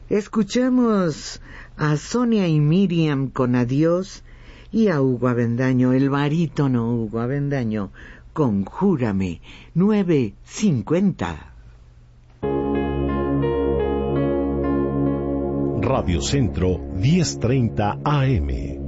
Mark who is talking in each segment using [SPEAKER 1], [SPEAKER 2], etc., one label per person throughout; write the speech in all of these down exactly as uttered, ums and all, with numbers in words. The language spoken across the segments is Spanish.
[SPEAKER 1] Escuchamos a Sonia y Miriam con Adiós y a Hugo Avendaño, el barítono Hugo Avendaño, con Júrame, nueve cincuenta.
[SPEAKER 2] Radio Centro diez treinta A M.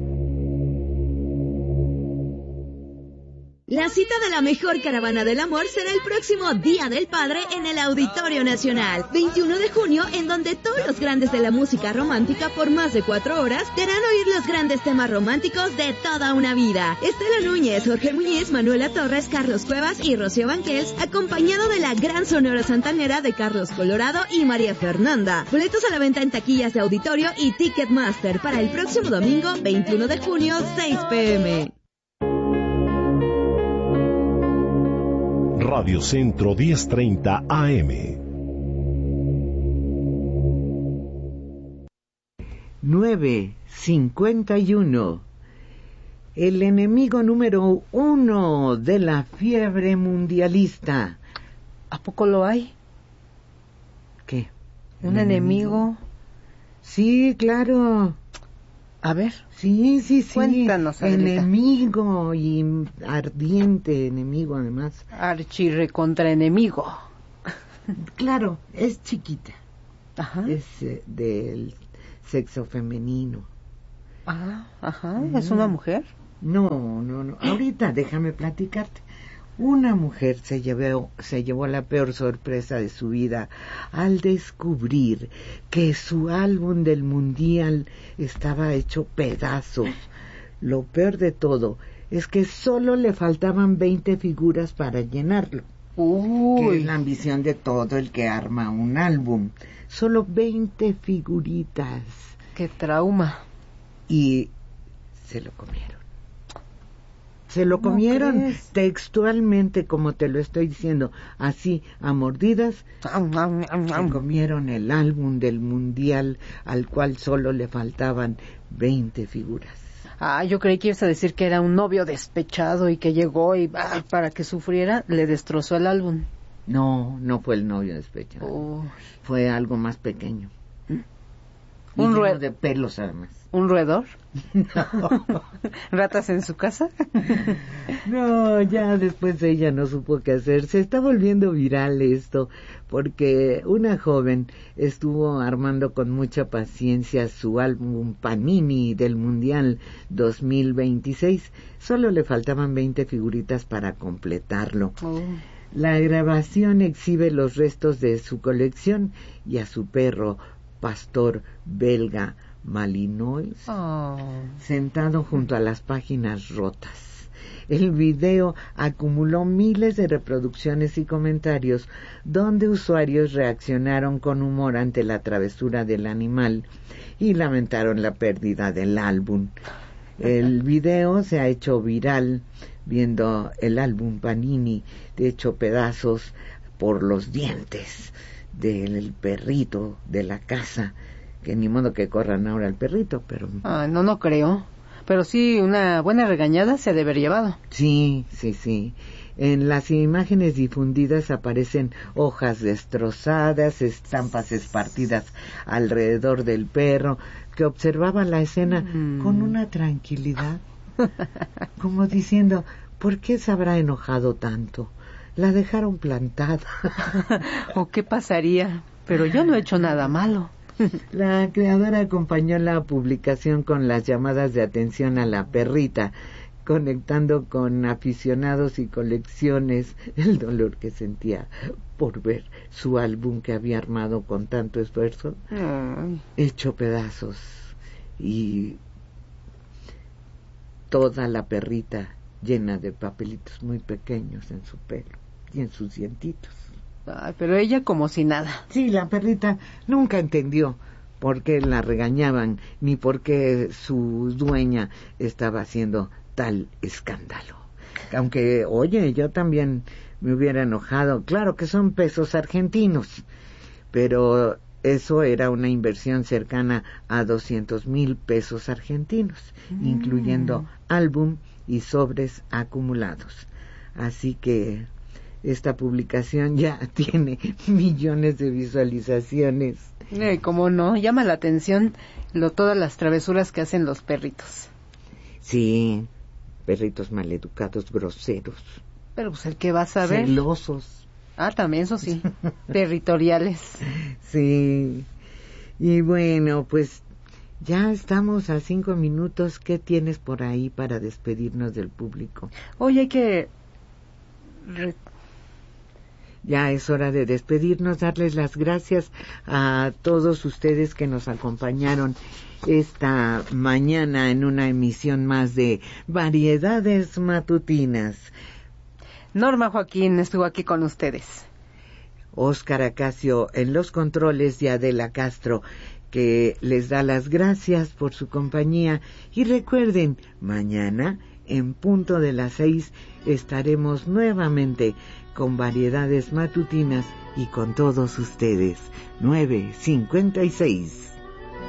[SPEAKER 3] La cita de la mejor caravana del amor será el próximo Día del Padre en el Auditorio Nacional, veintiuno de junio, en donde todos los grandes de la música romántica por más de cuatro horas te harán oír los grandes temas románticos de toda una vida. Estela Núñez, Jorge Muñiz, Manuela Torres, Carlos Cuevas y Rocío Banquels, acompañado de la gran Sonora Santanera de Carlos Colorado y María Fernanda. Boletos a la venta en taquillas de auditorio y Ticketmaster para el próximo domingo, veintiuno de junio, seis pe eme.
[SPEAKER 2] Radio Centro diez treinta A M.
[SPEAKER 1] nueve cincuenta y uno. El enemigo número uno de la fiebre mundialista.
[SPEAKER 4] ¿A poco lo hay?
[SPEAKER 1] ¿Qué?
[SPEAKER 4] ¿Un enemigo?
[SPEAKER 1] Sí, claro.
[SPEAKER 4] A ver.
[SPEAKER 1] Sí, sí, sí.
[SPEAKER 4] Cuéntanos, Adrieta.
[SPEAKER 1] Enemigo y ardiente enemigo, además.
[SPEAKER 4] Archirrecontraenemigo.
[SPEAKER 1] Claro, es chiquita.
[SPEAKER 4] Ajá.
[SPEAKER 1] Es eh, del sexo femenino.
[SPEAKER 4] Ah, ajá. ¿Es una mujer?
[SPEAKER 1] No, no, no. Ahorita déjame platicarte. Una mujer se llevó, se llevó la peor sorpresa de su vida al descubrir que su álbum del mundial estaba hecho pedazos. Lo peor de todo es que solo le faltaban veinte figuras para llenarlo.
[SPEAKER 4] Uy.
[SPEAKER 1] Que es la ambición de todo el que arma un álbum. Solo veinte figuritas.
[SPEAKER 4] ¡Qué trauma!
[SPEAKER 1] Y se lo comieron. Se lo comieron textualmente, como te lo estoy diciendo, así, a mordidas. Se comieron el álbum del mundial, al cual solo le faltaban veinte figuras.
[SPEAKER 4] Ah, yo creí que ibas a decir que era un novio despechado y que llegó y ah, para que sufriera le destrozó el álbum.
[SPEAKER 1] No, no fue el novio despechado.
[SPEAKER 4] Oh.
[SPEAKER 1] Fue algo más pequeño.
[SPEAKER 4] ¿Mm? Un
[SPEAKER 1] ruedo de pelos, además.
[SPEAKER 4] ¿Un roedor?
[SPEAKER 1] No.
[SPEAKER 4] ¿Ratas en su casa?
[SPEAKER 1] No, ya después ella no supo qué hacer. Se está volviendo viral esto, porque una joven estuvo armando con mucha paciencia su álbum Panini del Mundial dos mil veintiséis. Solo le faltaban veinte figuritas para completarlo. Oh. La grabación exhibe los restos de su colección y a su perro, pastor belga Malinois, oh. sentado junto a las páginas rotas. El video acumuló miles de reproducciones y comentarios donde usuarios reaccionaron con humor ante la travesura del animal y lamentaron la pérdida del álbum. El video se ha hecho viral viendo el álbum Panini hecho pedazos por los dientes del perrito de la casa, que ni modo que corran ahora al perrito, pero...
[SPEAKER 4] Ah, no, no creo. Pero sí, una buena regañada se ha de haber llevado.
[SPEAKER 1] Sí, sí, sí. En las imágenes difundidas aparecen hojas destrozadas, estampas esparcidas alrededor del perro, que observaba la escena mm. con una tranquilidad, como diciendo, ¿por qué se habrá enojado tanto? La dejaron plantada.
[SPEAKER 4] ¿O qué pasaría? Pero yo no he hecho nada malo.
[SPEAKER 1] La creadora acompañó la publicación con las llamadas de atención a la perrita, conectando con aficionados y colecciones el dolor que sentía por ver su álbum que había armado con tanto esfuerzo, Ay. hecho pedazos, y toda la perrita llena de papelitos muy pequeños en su pelo y en sus dientitos.
[SPEAKER 4] Ay, pero ella como si nada.
[SPEAKER 1] Sí, la perrita nunca entendió por qué la regañaban, ni por qué su dueña estaba haciendo tal escándalo. Aunque, oye, yo también me hubiera enojado. Claro que son pesos argentinos, pero eso era una inversión cercana a doscientos mil pesos argentinos, mm. incluyendo álbum y sobres acumulados. Así que esta publicación ya tiene millones de visualizaciones.
[SPEAKER 4] Eh, como no, llama la atención lo, todas las travesuras que hacen los perritos.
[SPEAKER 1] Sí, perritos maleducados, groseros.
[SPEAKER 4] Pero pues el que va a saber.
[SPEAKER 1] Celosos.
[SPEAKER 4] Ah, también, eso sí, territoriales.
[SPEAKER 1] Sí, y bueno, pues ya estamos a cinco minutos. ¿Qué tienes por ahí para despedirnos del público?
[SPEAKER 4] Oye, hay que... Re...
[SPEAKER 1] Ya es hora de despedirnos, darles las gracias a todos ustedes que nos acompañaron esta mañana en una emisión más de Variedades Matutinas.
[SPEAKER 4] Norma Joaquín estuvo aquí con ustedes.
[SPEAKER 1] Óscar Acacio en los controles y Adela Castro, que les da las gracias por su compañía. Y recuerden, mañana en punto de las seis estaremos nuevamente con Variedades Matutinas y con todos ustedes. nueve cincuenta y seis.